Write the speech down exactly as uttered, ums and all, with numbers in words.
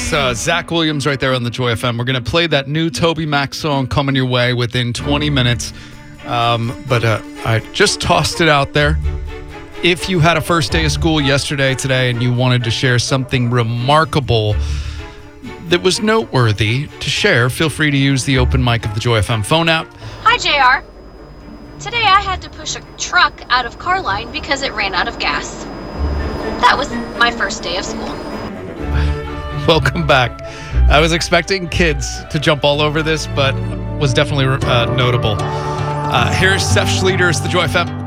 That's uh, Zach Williams right there on the Joy F M. We're going to play that new Toby Mac song coming your way within twenty minutes. Um, but uh, I just tossed it out there. If you had a first day of school yesterday, today, and you wanted to share something remarkable that was noteworthy to share, feel free to use the open mic of the Joy F M phone app. Hi, J R. Today I had to push a truck out of Carline because it ran out of gas. That was my first day of school. Welcome back. I was expecting kids to jump all over this, but was definitely uh, notable. Uh, here's Seth Schleter, the Joy F M.